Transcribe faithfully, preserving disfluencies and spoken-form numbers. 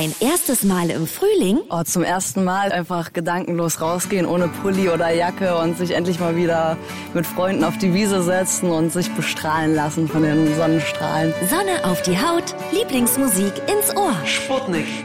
Dein erstes Mal im Frühling? Oh, zum ersten Mal einfach gedankenlos rausgehen, ohne Pulli oder Jacke und sich endlich mal wieder mit Freunden auf die Wiese setzen und sich bestrahlen lassen von den Sonnenstrahlen. Sonne auf die Haut, Lieblingsmusik ins Ohr. Sputnik.